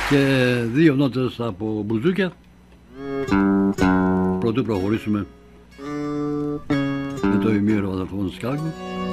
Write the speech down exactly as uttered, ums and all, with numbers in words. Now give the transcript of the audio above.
και δύο νότες από μπουζούκια πρωτού προχωρήσουμε με το ημίωρο αδελφών Σκάλκου.